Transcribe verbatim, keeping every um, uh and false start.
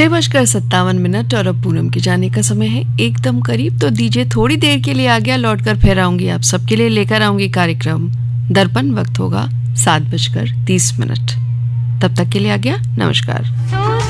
छह बजकर सत्तावन मिनट और अब पूनम के जाने का समय है एकदम करीब। तो दीजिए थोड़ी देर के लिए आ गया, लौट कर फिर आऊंगी आप सबके लिए लेकर आऊंगी कार्यक्रम दर्पण। वक्त होगा सात बजकर तीस मिनट। तब तक के लिए आ गया, नमस्कार।